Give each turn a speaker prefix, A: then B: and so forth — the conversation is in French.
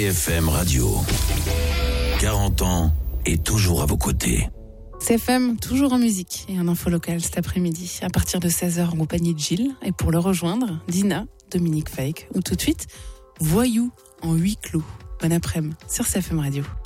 A: CFM Radio. 40 ans et toujours à vos côtés.
B: CFM, toujours en musique et un info local cet après-midi à partir de 16h en compagnie de Gilles. Et pour le rejoindre, Dina, Dominique Fake ou tout de suite, Voyou en huis clos. Bon après-midi sur CFM Radio.